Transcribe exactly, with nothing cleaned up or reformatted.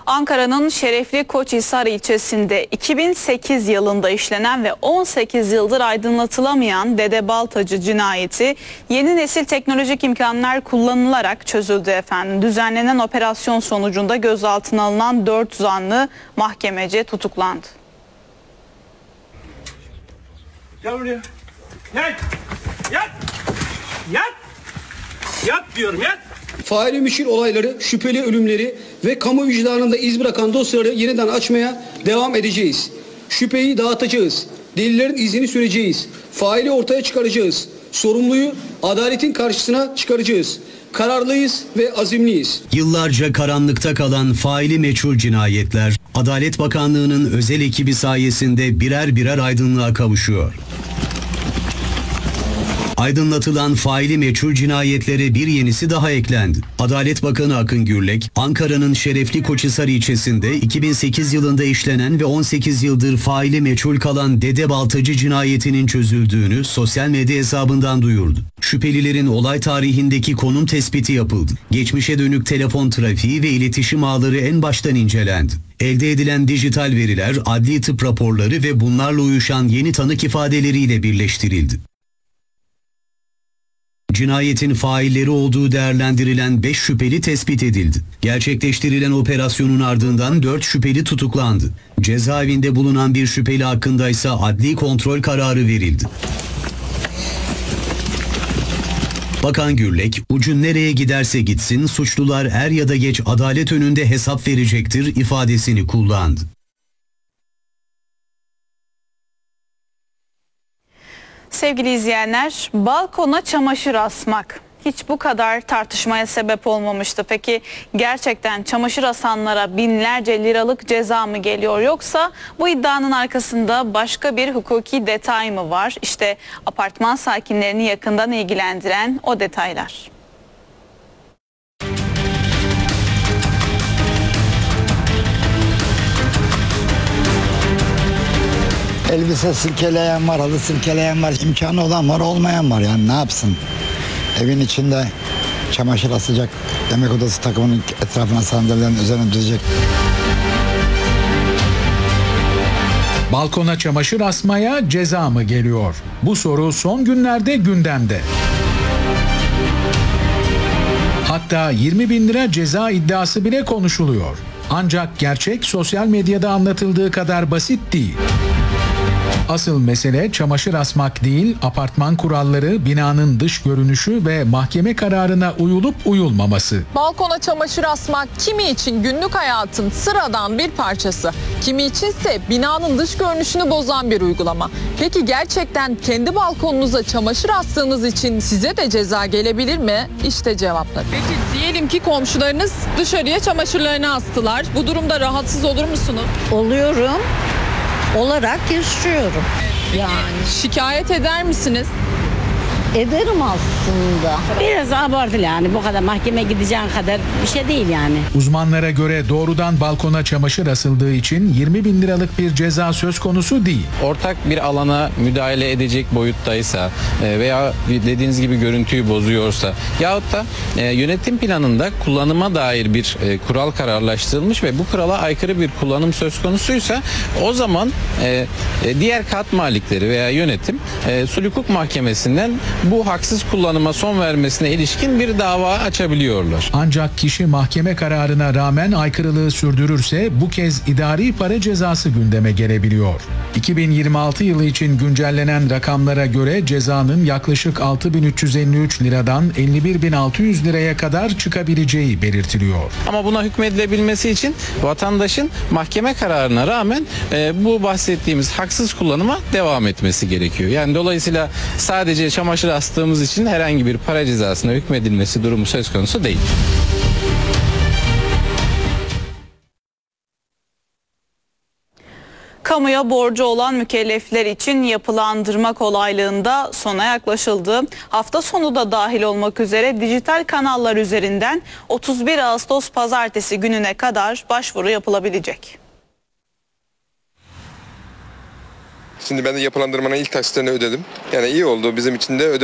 Ankara'nın Şerefli Koçhisar ilçesinde iki bin sekiz yılında işlenen ve on sekiz yıldır aydınlatılamayan Dede Baltacı cinayeti yeni nesil teknolojik imkanlar kullanılarak çözüldü efendim. Düzenlenen operasyon sonucunda gözaltına alınan dört zanlı mahkemece tutuklandı. Gel buraya. Yat. Yat. Yat. Yat diyorum, yat. Faili müşir olayları, şüpheli ölümleri ve kamu vicdanında iz bırakan dosyaları yeniden açmaya devam edeceğiz. Şüpheyi dağıtacağız. Delillerin izini süreceğiz. Faili ortaya çıkaracağız. Sorumluyu adaletin karşısına çıkaracağız. Kararlıyız ve azimliyiz. Yıllarca karanlıkta kalan faili meçhul cinayetler, Adalet Bakanlığı'nın özel ekibi sayesinde birer birer aydınlığa kavuşuyor. Aydınlatılan faili meçhul cinayetlere bir yenisi daha eklendi. Adalet Bakanı Akın Gürlek, Ankara'nın Şerefli Koçhisar ilçesinde iki bin sekiz yılında işlenen ve on sekiz yıldır faili meçhul kalan Dede Baltacı cinayetinin çözüldüğünü sosyal medya hesabından duyurdu. Şüphelilerin olay tarihindeki konum tespiti yapıldı. Geçmişe dönük telefon trafiği ve iletişim ağları en baştan incelendi. Elde edilen dijital veriler, adli tıp raporları ve bunlarla uyuşan yeni tanık ifadeleriyle birleştirildi. Cinayetin failleri olduğu değerlendirilen beş şüpheli tespit edildi. Gerçekleştirilen operasyonun ardından dört şüpheli tutuklandı. Cezaevinde bulunan bir şüpheli hakkında ise adli kontrol kararı verildi. Bakan Gürlek, ucun nereye giderse gitsin suçlular er ya da geç adalet önünde hesap verecektir ifadesini kullandı. Sevgili izleyenler, balkona çamaşır asmak hiç bu kadar tartışmaya sebep olmamıştı. Peki gerçekten çamaşır asanlara binlerce liralık ceza mı geliyor, yoksa bu iddianın arkasında başka bir hukuki detay mı var? İşte apartman sakinlerini yakından ilgilendiren o detaylar. Elbise silkeleyen var, halı silkeleyen var, imkanı olan var, olmayan var. Yani ne yapsın? Evin içinde çamaşır asacak, yemek odası takımının etrafına sandalyelerin üzerine düzecek. Balkona çamaşır asmaya ceza mı geliyor? Bu soru son günlerde gündemde. Hatta yirmi bin lira ceza iddiası bile konuşuluyor. Ancak gerçek sosyal medyada anlatıldığı kadar basit değil. Asıl mesele çamaşır asmak değil, apartman kuralları, binanın dış görünüşü ve mahkeme kararına uyulup uyulmaması. Balkona çamaşır asmak kimi için günlük hayatın sıradan bir parçası, kimi içinse binanın dış görünüşünü bozan bir uygulama. Peki gerçekten kendi balkonunuza çamaşır astığınız için size de ceza gelebilir mi? İşte cevaplar. Peki diyelim ki komşularınız dışarıya çamaşırlarını astılar. Bu durumda rahatsız olur musunuz? Oluyorum. Olarak yaşıyorum. Yani şikayet eder misiniz? ederim aslında. Biraz abartılı yani, bu kadar mahkeme gideceğin kadar bir şey değil yani. Uzmanlara göre doğrudan balkona çamaşır asıldığı için yirmi bin liralık bir ceza söz konusu değil. Ortak bir alana müdahale edecek boyuttaysa veya dediğiniz gibi görüntüyü bozuyorsa yahut da yönetim planında kullanıma dair bir kural kararlaştırılmış ve bu kurala aykırı bir kullanım söz konusuysa o zaman diğer kat malikleri veya yönetim sulh hukuk mahkemesinden bu haksız kullanıma son vermesine ilişkin bir dava açabiliyorlar. Ancak kişi mahkeme kararına rağmen aykırılığı sürdürürse bu kez idari para cezası gündeme gelebiliyor. iki bin yirmi altı yılı için güncellenen rakamlara göre cezanın yaklaşık altı bin üç yüz elli üç liradan elli bir bin altı yüz liraya kadar çıkabileceği belirtiliyor. Ama buna hükmedilebilmesi için vatandaşın mahkeme kararına rağmen e, bu bahsettiğimiz haksız kullanıma devam etmesi gerekiyor. Yani dolayısıyla sadece çamaşır astığımız için herhangi bir para cezasına hükmedilmesi durumu söz konusu değil. Kamuya borcu olan mükellefler için yapılandırma kolaylığında sona yaklaşıldı. Hafta sonu da dahil olmak üzere dijital kanallar üzerinden otuz bir Ağustos Pazartesi gününe kadar başvuru yapılabilecek. Şimdi ben de yapılandırmanın ilk taksitlerini ödedim. Yani iyi oldu bizim için de.